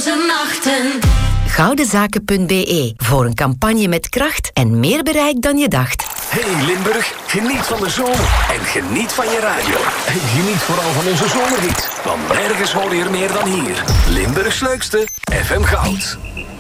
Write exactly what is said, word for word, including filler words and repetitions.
Slapeloze nachten. Goudenzaken punt b e voor een campagne met kracht en meer bereik dan je dacht. Hey Limburg, geniet van de zomer en geniet van je radio. En geniet vooral van onze zomerhit, want nergens hoor je er meer dan hier. Limburgs leukste, F M Goud.